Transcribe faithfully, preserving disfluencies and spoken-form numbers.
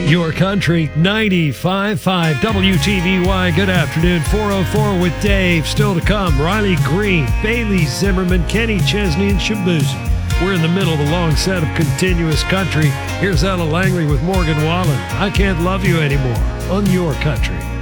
Your Country ninety-five point five W T V Y. Good afternoon. four oh four with Dave. Still to come, Riley Green, Bailey Zimmerman, Kenny Chesney, and Shabuzi. We're in the middle of a long set of continuous country. Here's Ella Langley with Morgan Wallen. I Can't Love You Anymore on Your Country.